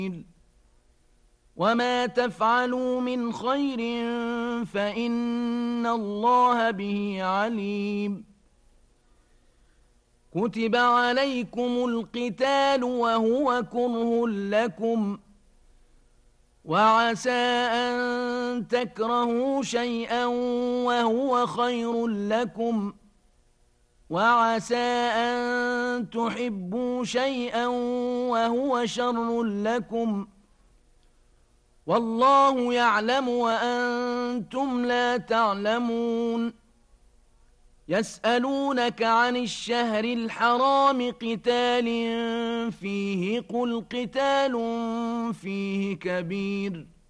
وما تفعلوا من خير فإن الله به عليم كتب عليكم القتال وهو كره لكم وعسى أن تكرهوا شيئا وهو خير لكم وعسى أن تحبوا شيئا وهو شر لكم والله يعلم وأنتم لا تعلمون يسألونك عن الشهر الحرام قتال فيه قل قتال فيه كبير